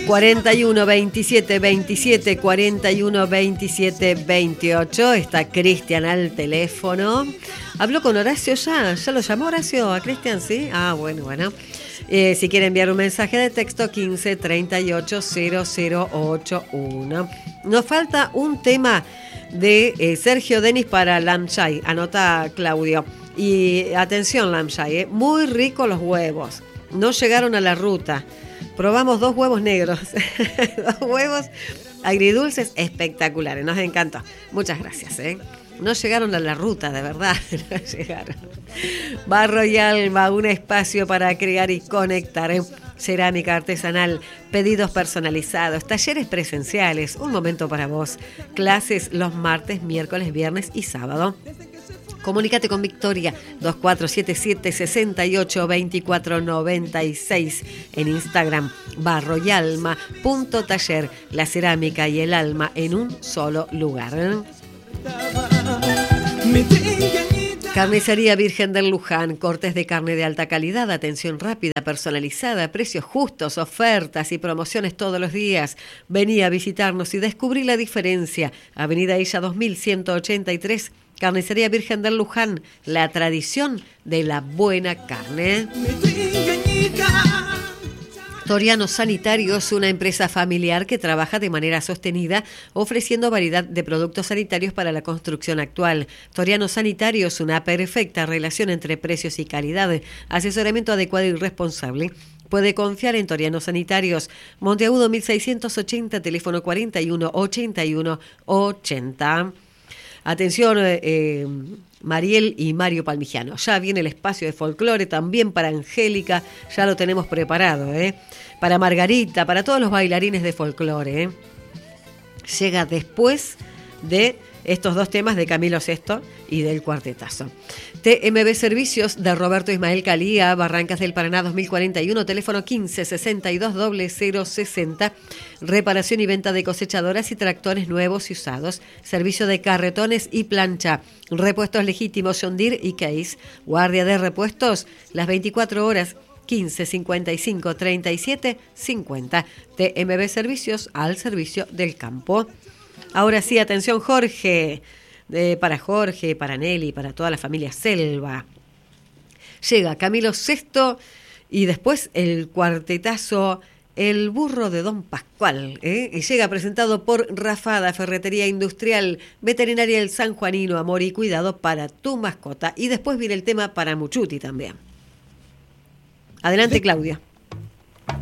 41 27 27 41 27 28. Está Cristian al teléfono. ¿Habló con Horacio ya? ¿Ya lo llamó Horacio a Cristian? ¿Sí? Ah, bueno. Si quiere enviar un mensaje de texto, 15 38 0081. Nos falta un tema de Sergio Denis para Lamshay. Anota Claudio. Y atención, Lamshay, muy ricos los huevos. No llegaron a la ruta. Probamos 2 huevos negros. 2 huevos agridulces espectaculares. Nos encantó. Muchas gracias. No llegaron a la ruta, de verdad. No llegaron. Barro y Alma, un espacio para crear y conectar. Cerámica artesanal, pedidos personalizados, talleres presenciales, un momento para vos. Clases los martes, miércoles, viernes y sábado. Comunícate con Victoria 2477-682496 en Instagram, barroyalma.taller, la cerámica y el alma en un solo lugar. Carnicería Virgen del Luján, cortes de carne de alta calidad, atención rápida, personalizada, precios justos, ofertas y promociones todos los días. Vení a visitarnos y descubrí la diferencia. Avenida Illa 2183, Carnicería Virgen del Luján, la tradición de la buena carne. Toriano Sanitarios, una empresa familiar que trabaja de manera sostenida, ofreciendo variedad de productos sanitarios para la construcción actual. Toriano Sanitarios, una perfecta relación entre precios y calidad, asesoramiento adecuado y responsable. Puede confiar en Toriano Sanitarios. Monteagudo 1680, teléfono 41 81 80. Atención, Mariel y Mario Palmigiano. Ya viene el espacio de folclore también para Angélica. Ya lo tenemos preparado, para Margarita, para todos los bailarines de folclore. Llega después de estos 2 temas de Camilo Sesto y del Cuartetazo. TMB Servicios de Roberto Ismael Calía, Barrancas del Paraná 2041, teléfono 15 62 0060. Reparación y venta de cosechadoras y tractores nuevos y usados. Servicio de carretones y plancha. Repuestos legítimos John Deere y Case. Guardia de repuestos las 24 horas. 15 55 37 50. TMB Servicios, al servicio del campo. Ahora sí, atención Jorge, para Jorge, para Nelly, para toda la familia Selva. Llega Camilo Sesto y después el Cuartetazo, el burro de Don Pascual. Y llega presentado por Rafada, Ferretería Industrial, Veterinaria del San Juanino, amor y cuidado para tu mascota. Y después viene el tema para Muchuti también. Adelante, Claudia.